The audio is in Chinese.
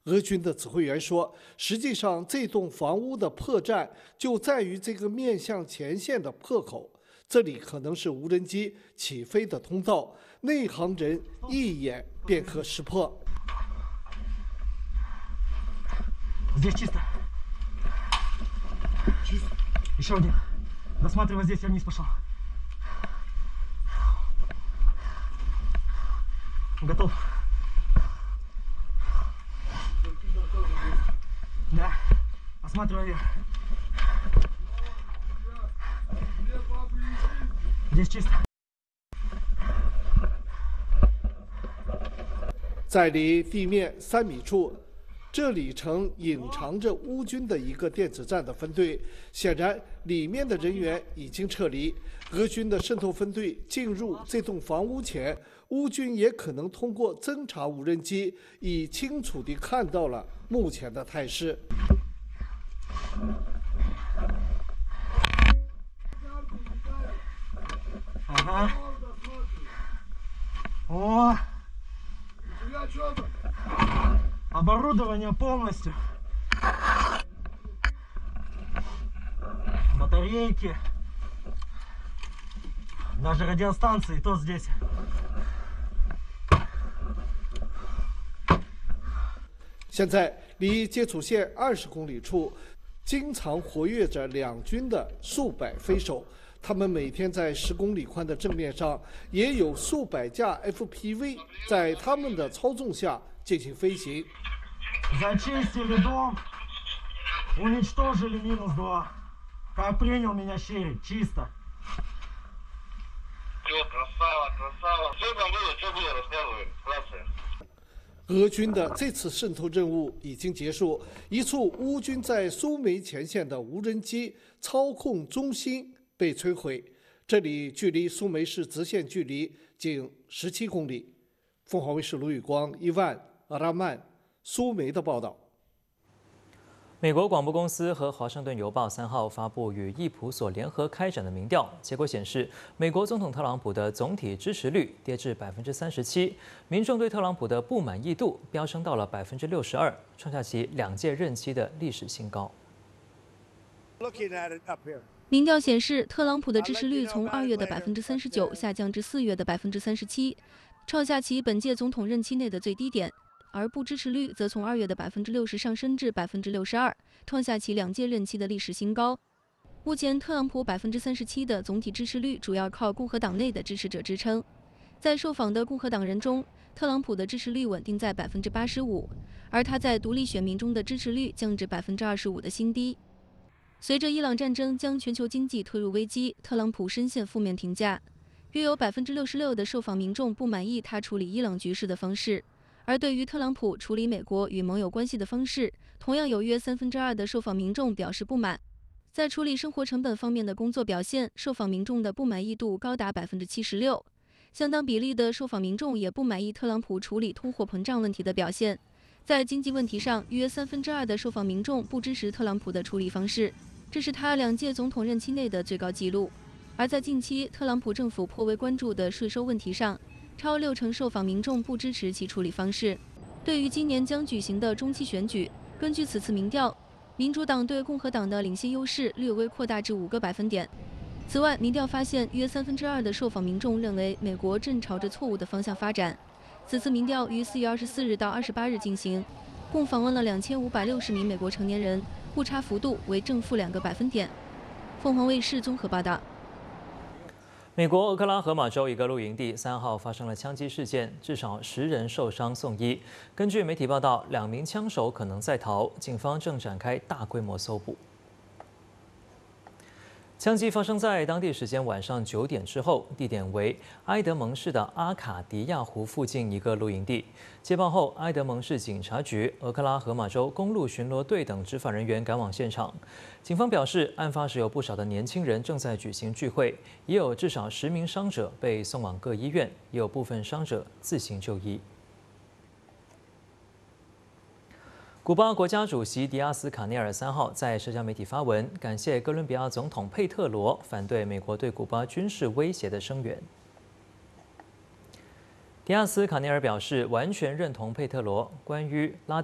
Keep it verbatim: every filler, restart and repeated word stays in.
俄军的指挥员说，实际上这栋房屋的破绽就在于这个面向前线的破口，这里可能是无人机起飞的通道，内行人一眼便可识破。 Здесь чисто. Чисто. Еще один. Досматривай здесь, я вниз пошел. Готов. Да. Осматривай вверх. Здесь чисто. 在离地面三米处，这里曾隐藏着乌军的一个电子战的分队，显然里面的人员已经撤离。俄军的渗透分队进入这栋房屋前，乌军也可能通过侦察无人机，已清楚地看到了目前的态势。 Ага. О! Оборудование полностью. Батарейки. Даже радиостанции, то здесь. 现在离接触线二十公里处，经常活跃着两军的数百飞手。他们每天在十公里宽的正面上，也有数百架 F P V 在他们的操纵下进行飞行。 Зачистили дом, уничтожили минус два. Как принял меня Щерик, чисто. Все, красава, красава. Что там было, что было, рассказывай, вкратце. 俄军的这次渗透任务已经结束，一处乌军在苏梅前线的无人机操控中心被摧毁，这里距离苏梅市直线距离仅十七公里。凤凰卫视卢宇光、伊万、阿拉曼、苏梅的报道。 美国广播公司和《华盛顿邮报》三号发布与易普所联合开展的民调，结果显示，美国总统特朗普的总体支持率跌至百分之三十七，民众对特朗普的不满意度飙升到了百分之六十二，创下其两届任期的历史新高。 民调显示，特朗普的支持率从二月的百分之三十九下降至四月的百分之三十七，创下其本届总统任期内的最低点。而不支持率则从二月的百分之六十上升至百分之六十二，创下其两届任期的历史新高。目前，特朗普百分之三十七的总体支持率主要靠共和党内的支持者支撑。在受访的共和党人中，特朗普的支持率稳定在百分之八十五，而他在独立选民中的支持率降至百分之二十五的新低。随着伊朗战争将全球经济推入危机，特朗普深陷负面评价，约有百分之六十六的受访民众不满意他处理伊朗局势的方式。而对于特朗普处理美国与盟友关系的方式，同样有约三分之二的受访民众表示不满。在处理生活成本方面的工作表现，受访民众的不满意度高达百分之七十六，相当比例的受访民众也不满意特朗普处理通货膨胀问题的表现。在经济问题上，约三分之二的受访民众不支持特朗普的处理方式，这是他两届总统任期内的最高纪录。而在近期特朗普政府颇为关注的税收问题上，超六成受访民众不支持其处理方式。对于今年将举行的中期选举，根据此次民调，民主党对共和党的领先优势略微扩大至五个百分点。此外，民调发现，约三分之二的受访民众认为美国正朝着错误的方向发展。此次民调于四月二十四日到二十八日进行，共访问了两千五百六十名美国成年人，误差幅度为正负两个百分点。凤凰卫视综合报道。 美国俄克拉荷马州一个露营地三号发生了枪击事件，至少十人受伤送医。根据媒体报道，两名枪手可能在逃，警方正展开大规模搜捕。枪击发生在当地时间晚上九点之后，地点为埃德蒙市的阿卡迪亚湖附近一个露营地。接报后，埃德蒙市警察局、俄克拉荷马州公路巡逻队等执法人员赶往现场。警方表示，案发时有不少的年轻人正在举行聚会，也有至少十名伤者被送往各医院，也有部分伤者自行就医。古巴国家主席迪亚斯卡内尔三号在社交媒体发文，感谢哥伦比亚总统佩特罗反对美国对古巴军事威胁的声援。迪亚斯卡内尔表示，完全认同佩特罗关于拉